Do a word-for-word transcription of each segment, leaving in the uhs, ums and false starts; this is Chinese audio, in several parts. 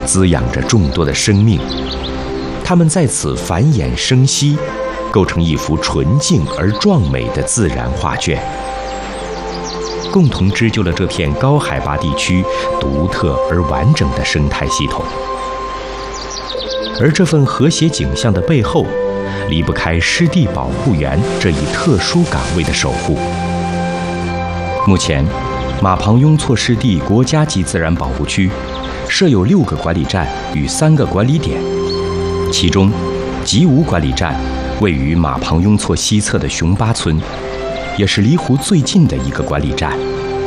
滋养着众多的生命。它们在此繁衍生息，构成一幅纯净而壮美的自然画卷，共同织就了这片高海拔地区独特而完整的生态系统。而这份和谐景象的背后，离不开湿地保护员这一特殊岗位的守护。目前，马旁雍措湿地国家级自然保护区设有六个管理站与三个管理点，其中吉武管理站位于马旁雍措西侧的熊巴村，也是离湖最近的一个管理站。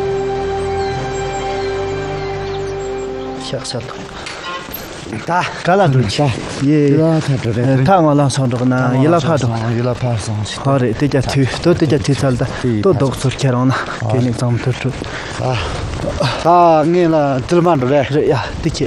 小小的。다 잘라둘지 예 타마랑 선도나 일라파도 일라파서 하래 되자 또 되자 뒤살다 또 독서 캐러나 괜히 좀 듣죠 아 니라 들만도래 야 되지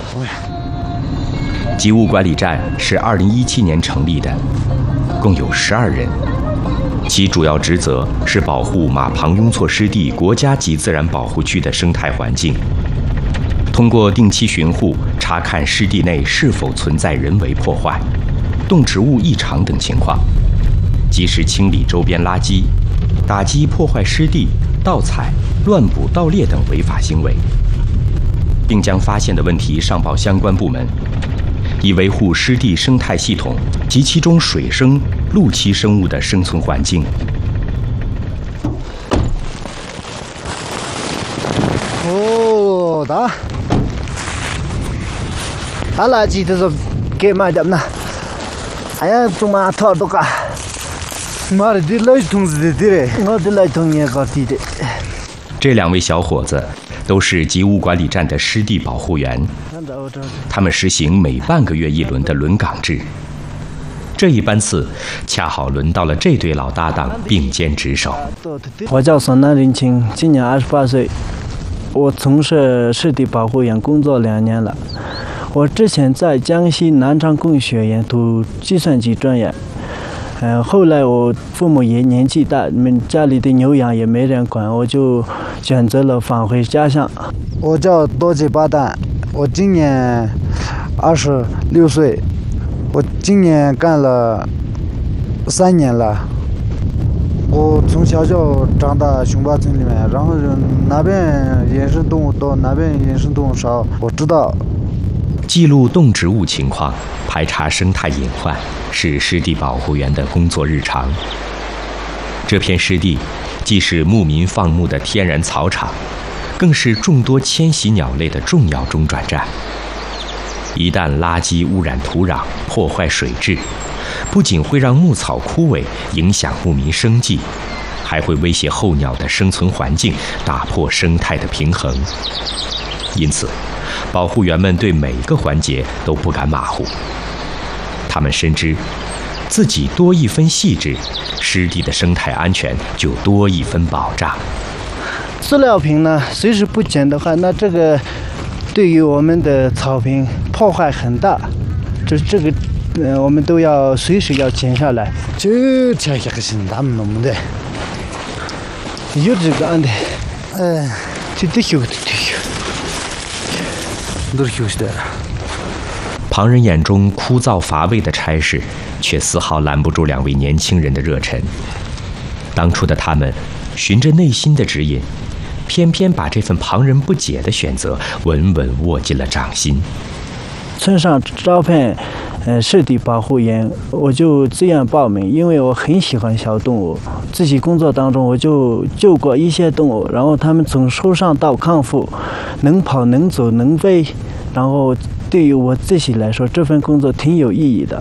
吉武管理站是二零一七年成立的，共有十二人，其主要职责是保护马旁雍措湿地国家级自然保护区的生态环境。通过定期巡护，查看湿地内是否存在人为破坏、动植物异常等情况，及时清理周边垃圾，打击破坏湿地、盗采、乱捕盗猎等违法行为，并将发现的问题上报相关部门，以维护湿地生态系统及其中水生、陆栖生物的生存环境。 哦，打。垃圾都是给买的呢，哎呀，怎么掏多个？妈的，这垃圾桶是的嘞，我的垃圾桶也搞地的。 这两位小伙子都是吉武管理站的湿地保护员，他们实行每半个月一轮的轮岗制。这一班次恰好轮到了这对老搭档并肩值守。 我叫孙南林清，今年二十八岁，我从事湿地保护员工作两年了。我之前在江西南昌工学院读计算机专业，呃，后来我父母也年纪大，们家里的牛羊也没人管，我就选择了返回家乡。我叫多吉巴丹，我今年二十六岁，我今年干了三年了。我从小就长大熊巴村里面，然后那边野生动物多，那边野生动物少，我知道。 记录动植物情况，排查生态隐患，是湿地保护员的工作日常。这片湿地既是牧民放牧的天然草场，更是众多迁徙鸟类的重要中转站。一旦垃圾污染土壤、破坏水质，不仅会让牧草枯萎，影响牧民生计，还会威胁候鸟的生存环境，打破生态的平衡。因此，保护员们对每个环节都不敢马虎。他们深知，自己多一分细致，湿地的生态安全就多一分保障。 饲料瓶呢，随时不捡的话，那这个对于我们的草坪破坏很大。这这个，呃，我们都要随时要捡下来。就这样个是咱们弄的，有这个安的，嗯，这得修的得修。 旁人眼中枯燥乏味的差事，却丝毫拦不住两位年轻人的热忱。当初的他们，循着内心的指引，偏偏把这份旁人不解的选择稳稳握进了掌心。 村上招聘，呃，湿地保护员，我就自愿报名，因为我很喜欢小动物。自己工作当中，我就救过一些动物，然后它们从受伤到康复，能跑、能走、能飞，然后对于我自己来说，这份工作挺有意义的。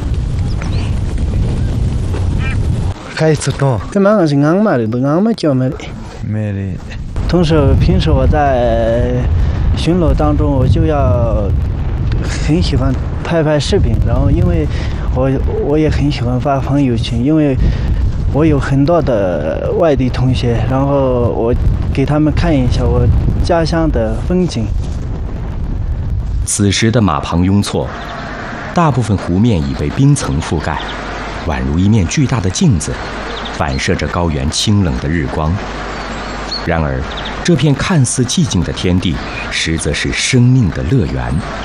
开始动，这马上是俺妈的，都俺妈教没的。没的。同时，平时我在巡逻当中，我就要很喜欢拍拍视频，然后因为我我也很喜欢发朋友圈，因为我有很多的外地同学，然后我给他们看一下我家乡的风景。 此时的马旁雍措，大部分湖面已被冰层覆盖，宛如一面巨大的镜子，反射着高原清冷的日光。然而，这片看似寂静的天地，实则是生命的乐园，